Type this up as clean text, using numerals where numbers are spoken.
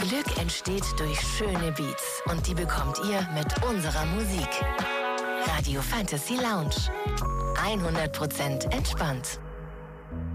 Glück entsteht durch schöne Beats und die bekommt ihr mit unserer Musik. Radio Fantasy Lounge. 100% entspannt.